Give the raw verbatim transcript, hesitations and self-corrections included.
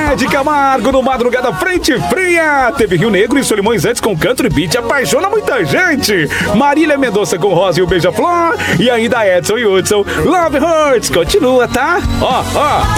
Zezé de Camargo no Madrugada Frente Fria. Teve Rio Negro e Solimões antes com Country Beat. Apaixona muita gente. Marília Mendonça com Rosa e o Beija-Flor. E ainda Edson e Hudson. Love Hurts. Continua, tá? Ó, ó.